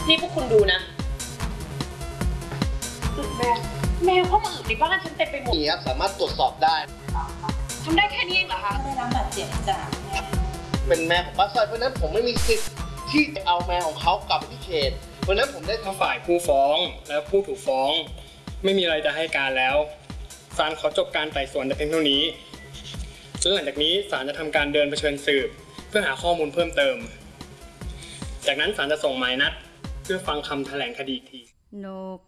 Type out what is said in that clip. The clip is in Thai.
นี่พวกคุณดูนะแมวเข้ามาอึในบ้านฉันเต็มไปหมดนี่ครับสามารถตรวจสอบได้ทำได้แค่นี้เองเหรอคะได้รับบาดเจ็บจากแม่เป็นแมวของป้าสร้อยเพราะนั้นผมไม่มีสิทธิ์ที่จะเอาแมวของเขากลับไปที่เขตเพราะนั้นผมได้ถ้าฝ่ายผู้ฟ้องและผู้ถูกฟ้องไม่มีอะไรจะให้การแล้วศาลขอจบการไต่สวนแต่เพียงเท่านี้และหลังจากนี้ศาลจะทำการเดินเผชิญสืบเพื่อหาข้อมูลเพิ่มเติมจากนั้นศาลจะส่งหมายนัดเพื่อฟังคำแถลงคดีอีกที